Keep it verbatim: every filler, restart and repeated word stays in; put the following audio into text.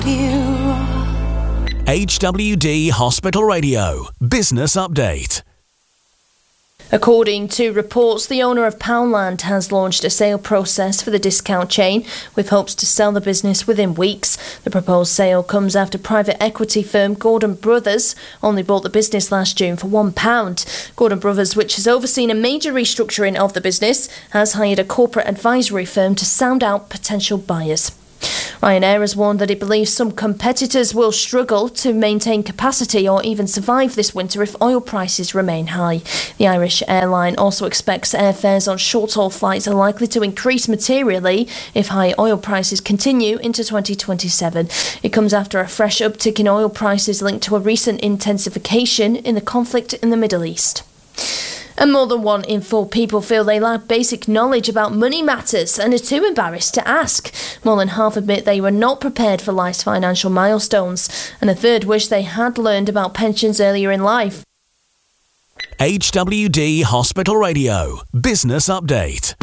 H W D Hospital Radio Business Update. According to reports, the owner of Poundland has launched a sale process for the discount chain with hopes to sell the business within weeks. The proposed sale comes after private equity firm Gordon Brothers only bought the business last June for one pound. Gordon Brothers, which has overseen a major restructuring of the business, has hired a corporate advisory firm to sound out potential buyers. Ryanair has warned that it believes some competitors will struggle to maintain capacity or even survive this winter if oil prices remain high. The Irish airline also expects airfares on short-haul flights are likely to increase materially if high oil prices continue into twenty twenty-seven. It comes after a fresh uptick in oil prices linked to a recent intensification in the conflict in the Middle East. And more than one in four people feel they lack basic knowledge about money matters and are too embarrassed to ask. More than half admit they were not prepared for life's financial milestones, and a third wish they had learned about pensions earlier in life. H W D Hospital Radio Business Update.